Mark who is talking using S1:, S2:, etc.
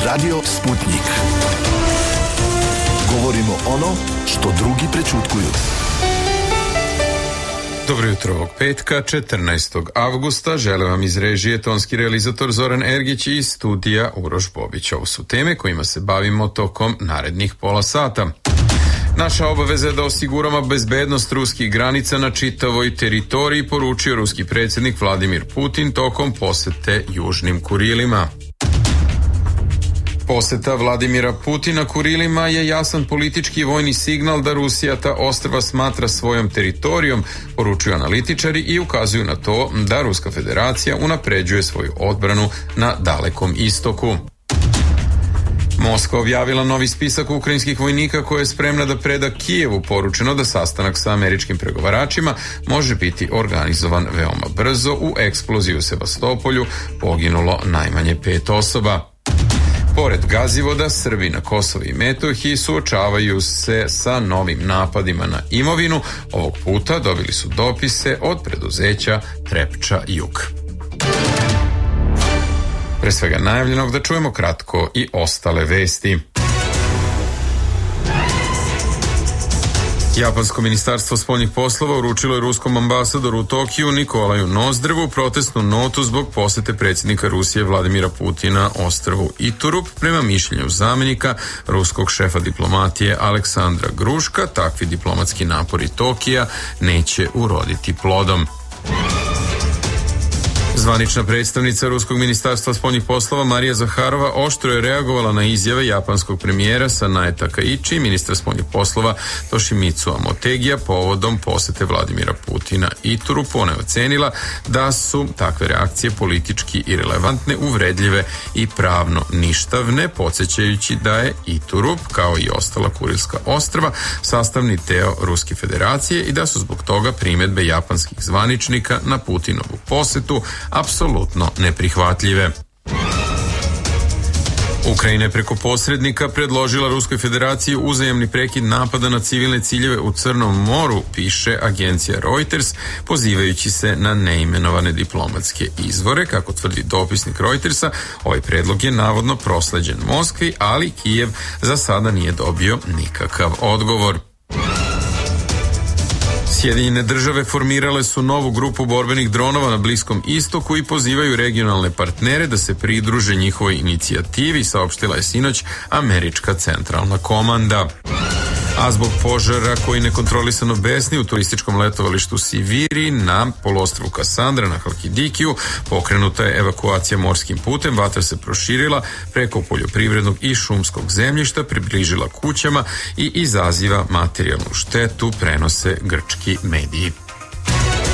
S1: Radio Sputnik. Govorimo ono što drugi prećutkuju.
S2: Dobro jutro ovog petka, 14. avgusta. Žele vam iz režije tonski realizator Zoran Ergić i studija Uroš Bobić. Ovo su teme kojima se bavimo tokom narednih pola sata. Naša obaveza je da osiguramo bezbednost ruskih granica na čitavoj teritoriji, poručio ruski predsjednik Vladimir Putin tokom posete Južnim Kurilima. Poseta Vladimira Putina Kurilima je jasan politički i vojni signal da Rusija ta ostrva smatra svojom teritorijom, poručuju analitičari i ukazuju na to da Ruska federacija unapređuje svoju odbranu na Dalekom istoku. Moskva objavila novi spisak ukrajinskih vojnika koje je spremna da preda Kijevu, poručeno da sastanak sa američkim pregovaračima može biti organizovan veoma brzo. U eksploziji u Sevastopolju poginulo najmanje 5 osoba. Pored Gazivoda, Srbi na Kosovu i Metohiji suočavaju se sa novim napadima na imovinu. Ovog puta dobili su dopise od preduzeća Trepča Jug. Pre svega najavljenog da čujemo kratko i ostale vesti. Japansko ministarstvo spoljnih poslova uručilo je ruskom ambasadoru u Tokiju Nikolaju Nozdrevu protestnu notu zbog posete predsjednika Rusije Vladimira Putina ostrvu Iturup. Prema mišljenju zamjenika ruskog šefa diplomatije Aleksandra Gruška, takvi diplomatski napori Tokija neće uroditi plodom. Zvanična predstavnica Ruskog ministarstva spoljnih poslova Marija Zaharova oštro je reagovala na izjave japanskog premijera Sanae Takaichi i ministra spoljnih poslova Toshimitsu Motegija povodom posete Vladimira Putina Iturupu. Ona je ocenila da su takve reakcije politički irelevantne, uvredljive i pravno ništavne, podsjećajući da je Iturup, kao i ostala Kurilska ostrva, sastavni deo Ruske federacije i da su zbog toga primjedbe japanskih zvaničnika na Putinovu posetu apsolutno neprihvatljive. Ukrajina je preko posrednika predložila Ruskoj federaciji uzajamni prekid napada na civilne ciljeve u Crnom moru, piše agencija Reuters, pozivajući se na neimenovane diplomatske izvore. Kako tvrdi dopisnik Reutersa, ovaj predlog je navodno prosleđen Moskvi, ali Kijev za sada nije dobio nikakav odgovor. Sjedinjene države formirale su novu grupu borbenih dronova na Bliskom istoku i pozivaju regionalne partnere da se pridruže njihovoj inicijativi, saopštila je sinoć američka centralna komanda. A zbog požara koji nekontrolisano besni u turističkom letovalištu Siviri na poluostrvu Kasandra na Halkidikiju pokrenuta je evakuacija morskim putem. Vatra se proširila preko poljoprivrednog i šumskog zemljišta, približila kućama i izaziva materijalnu štetu, prenose grčki mediji.